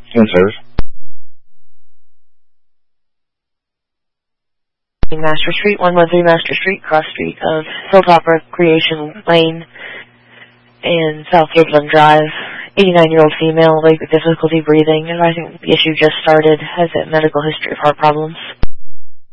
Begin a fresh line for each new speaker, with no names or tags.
In service.
Master Street, 113 Master Street, cross street of Hilltop Recreation Lane and South Woodland Drive. 89-year-old female, awake with difficulty breathing, advising the issue just started, has a medical history of heart problems.